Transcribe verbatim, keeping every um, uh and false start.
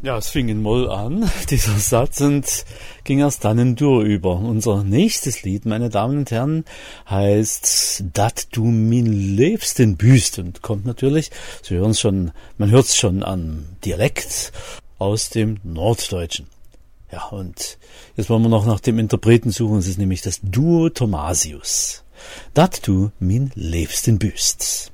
Ja, es fing in Moll an, dieser Satz, und ging erst dann in Dur über. Unser nächstes Lied, meine Damen und Herren, heißt Dat du min liebsten büßt und kommt natürlich, Sie hören es schon, man hört es schon am Dialekt, aus dem Norddeutschen. Ja, und jetzt wollen wir noch nach dem Interpreten suchen, es ist nämlich das Duo Thomasius. Dat du min liebsten büßt.